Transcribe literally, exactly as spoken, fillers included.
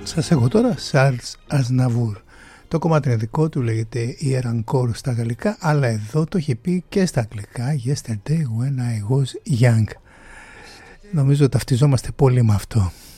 Σας έχω τώρα Charles Aznavour. Το κομμάτι είναι δικό του, λέγεται η Encore στα γαλλικά, αλλά εδώ το έχει πει και στα αγγλικά, Yesterday when I was young. Νομίζω ταυτιζόμαστε πολύ με αυτό.